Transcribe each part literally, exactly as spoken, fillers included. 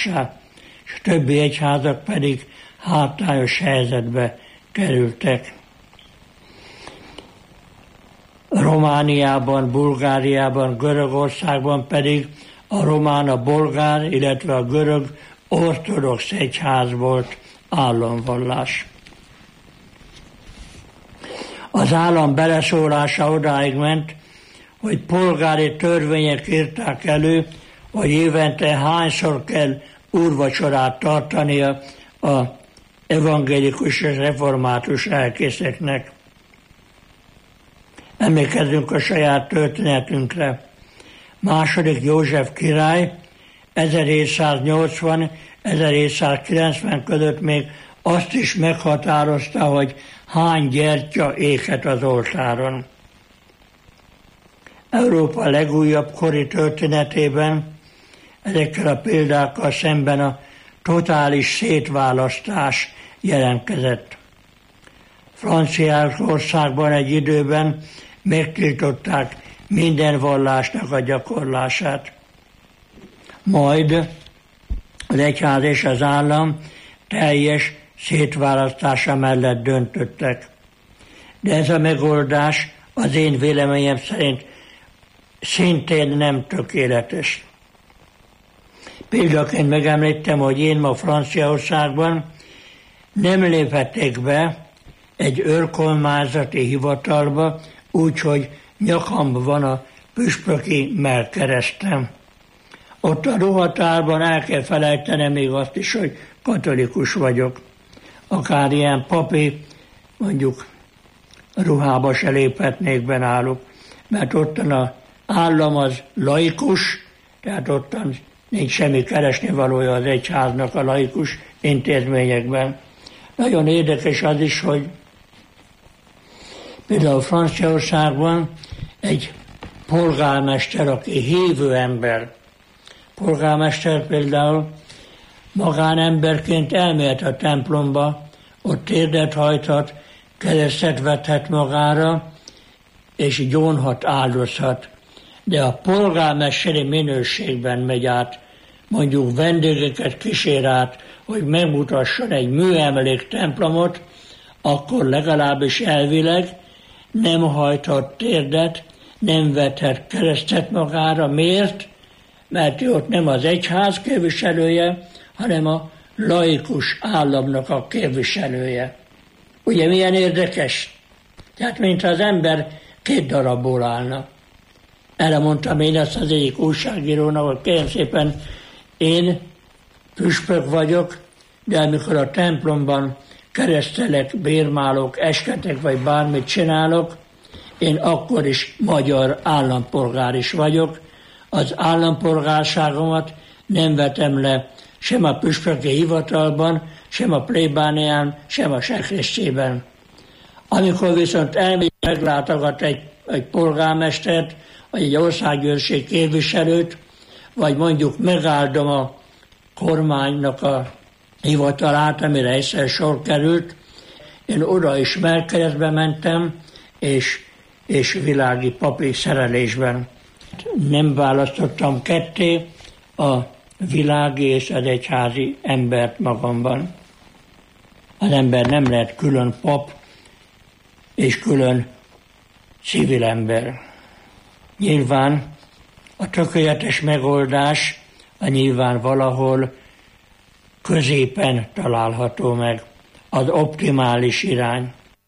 elfogadássá, és a többi egyházak pedig hátrányos helyzetbe kerültek. Romániában, Bulgáriában, Görögországban pedig a román, a bolgár, illetve a görög ortodox egyház volt államvallás. Az állam beleszólása odáig ment, hogy polgári törvények írták elő, hogy évente hányszor kell úrvacsorát tartania az evangélikus és református lelkészeknek. Emlékezzünk a saját történetünkre. Második József király ezerhétszáznyolcvan-ezerhétszázkilencven között még azt is meghatározta, hogy hány gyertya éghet az oltáron. Európa legújabb kori történetében ezekkel a példákkal szemben a totális szétválasztás jelentkezett. Franciaországban egy időben megtiltották minden vallásnak a gyakorlását. Majd az egyház és az állam teljes szétválasztása mellett döntöttek. De ez a megoldás az én véleményem szerint szintén nem tökéletes. Példaként megemlítem, hogy én ma Franciaországban nem léphették be egy őrkormányzati hivatalba, úgyhogy nyakamban van a püspöki mellkeresztem. Ott a ruhatárban el kell felejtenem még azt is, hogy katolikus vagyok. Akár ilyen papi, mondjuk ruhába se léphetnék be náluk, mert ottan az állam az laikus, tehát ottan nincs semmi keresnivalója az egyháznak a laikus intézményekben. Nagyon érdekes az is, hogy például Franciaországban egy polgármester, aki hívő ember, polgármester például magánemberként elmehet a templomba, ott térdet hajthat, keresztet vethet magára, és gyónhat, áldozhat. De a polgármesteri minőségben megy át, mondjuk vendégeket kísér át, hogy megmutasson egy műemlék templomot, akkor legalábbis elvileg nem hajthat térdet, nem vethet keresztet magára. Miért? Mert ő ott nem az egyház képviselője, hanem a laikus államnak a képviselője. Ugye milyen érdekes? Tehát mintha az ember két darabból állna. Erre mondtam én ezt az egyik újságírónak, hogy kérem szépen, én püspök vagyok, de amikor a templomban keresztelek, bérmálok, esketek, vagy bármit csinálok, én akkor is magyar állampolgár is vagyok. Az állampolgárságomat nem vetem le sem a püspöki hivatalban, sem a plébánián, sem a sekrésztjében. Amikor viszont elmegy, meglátogat egy, egy polgármestert, vagy egy országgyűlési képviselőt, vagy mondjuk megáldom a kormánynak a hivatalát, amire egyszer sor került, én oda is mellkeresztbe mentem, és, és világi papi szerelésben. Nem választottam ketté a világi és az egyházi embert magamban. Az ember nem lehet külön pap és külön civil ember. Nyilván a tökéletes megoldás a nyilván valahol középen található meg, az optimális irány,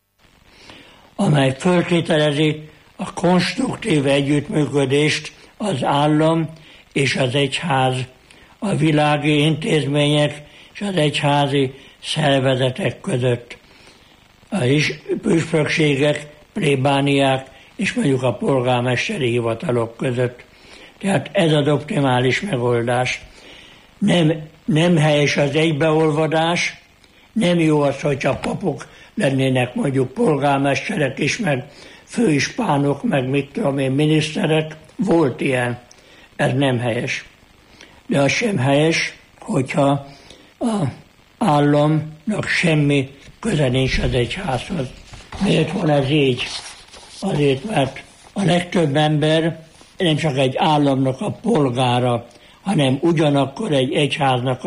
amely föltételezi a konstruktív együttműködést az állam és az egyház, a világi intézmények és az egyházi szervezetek között. A püspökségek, plébániák és mondjuk a polgármesteri hivatalok között. Tehát ez az optimális megoldás. Nem, nem helyes az egybeolvadás, nem jó az, hogyha papok lennének mondjuk polgármesterek is, meg főispánok, meg mit tudom én, miniszterek. Volt ilyen, ez nem helyes. De az sem helyes, hogyha az államnak semmi köze nincs az egyházhoz. Miért van ez így? Azért, mert a legtöbb ember nem csak egy államnak a polgára, hanem ugyanakkor egy egyháznak